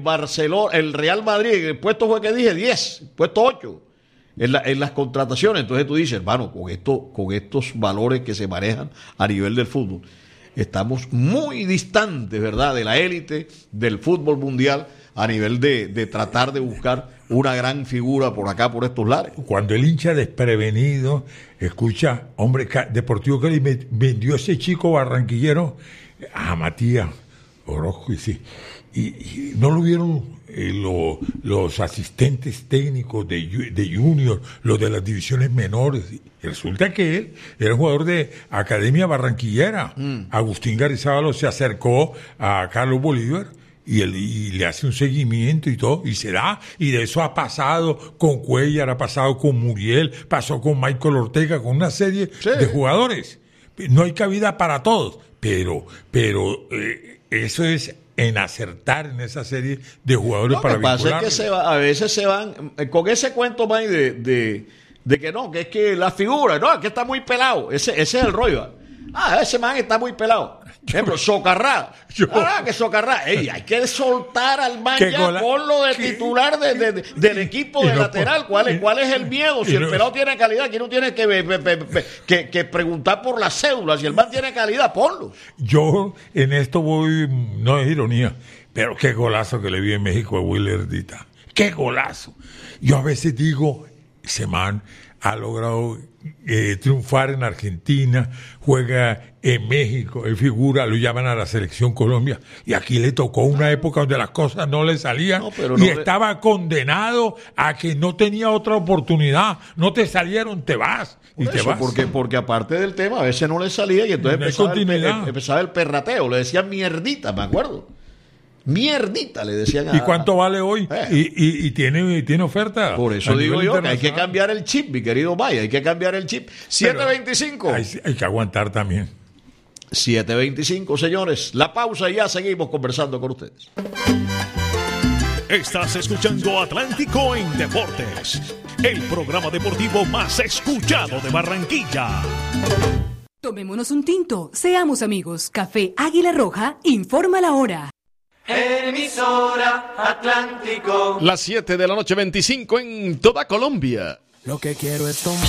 Barcelona, el Real Madrid, en el puesto fue que dije 10, puesto 8 en las contrataciones. Entonces tú dices, hermano, con estos valores que se manejan a nivel del fútbol, estamos muy distantes, ¿verdad?, de la élite del fútbol mundial a nivel de tratar de buscar una gran figura por acá, por estos lares. Cuando el hincha desprevenido escucha, hombre, Deportivo Cali me vendió ese chico barranquillero a Matías Orozco, y sí. Y no lo vieron los asistentes técnicos de Junior, los de las divisiones menores. Y resulta que él era jugador de Academia Barranquillera. Agustín Garzábalo se acercó a Carlos Bolívar y le hace un seguimiento y todo, y se da, y de eso ha pasado con Cuellar, ha pasado con Muriel, pasó con Michael Ortega, con una serie de jugadores. No hay cabida para todos, pero eso es en acertar en esa serie de jugadores para vincularlos. Lo que pasa es que a veces se van con ese cuento, May, de que no, que es que la figura, no, es que está muy pelado. Ese es el rollo. Ese man está muy pelado. Por ejemplo, Socarrá. Que Socarrá. Ey, hay que soltar al man ya, ponlo de titular del equipo de lateral. ¿Cuál es el miedo? Si el pelado tiene calidad, aquí no tiene que preguntar por la cédula. Si el man tiene calidad, ponlo. Yo en esto voy, no es ironía, pero qué golazo que le vi en México a Willer Dita. ¡Qué golazo! Yo a veces digo, ese man ha logrado triunfar en Argentina, juega en México, él figura, lo llaman a la selección Colombia, y aquí le tocó una época donde las cosas no le salían, estaba condenado a que no tenía otra oportunidad, no te salieron, te vas. Y te vas. Porque aparte del tema, a veces no le salía y entonces empezaba el perrateo, le decían mierdita, me acuerdo. Mierdita le decían ¿Y cuánto vale hoy? Y tiene oferta. Por eso digo yo que hay que cambiar el chip, mi querido Maya, hay que cambiar el chip. 7:25. Hay que aguantar también. 7:25, señores. La pausa y ya seguimos conversando con ustedes. Estás escuchando Atlántico en Deportes, el programa deportivo más escuchado de Barranquilla. Tomémonos un tinto, seamos amigos. Café Águila Roja informa la hora. Emisora Atlántico. Las 7:25 en toda Colombia. Lo que quiero es tomar.